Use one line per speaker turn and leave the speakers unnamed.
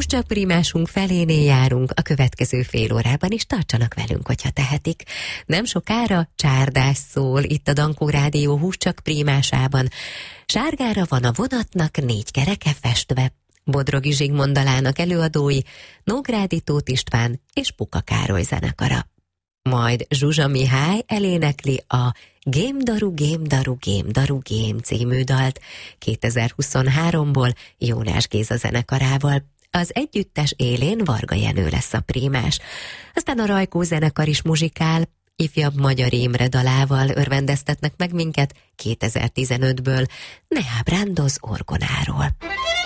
Csak Prímásunk felénél járunk, a következő fél órában is tartsanak velünk, hogyha tehetik. Nem sokára csárdás szól itt a Dankó Rádió Csak Prímásában. Sárgára van a vonatnak 4 kereke festve. Bodrogi Zsigmond dalának előadói Nógrádi Tóth István és Puka Károly zenekara. Majd Zsuzsa Mihály elénekli a Gémdaru, Gémdaru, Gémdaru, Gém című dalt 2023-ból Jónás Géza zenekarával. Az együttes élén Varga Jenő lesz a prímás. Aztán a Rajkó zenekar is muzsikál, ifjabb Magyar Imre dalával örvendeztetnek meg minket 2015-ből. Ne ábrándoz orgonáról!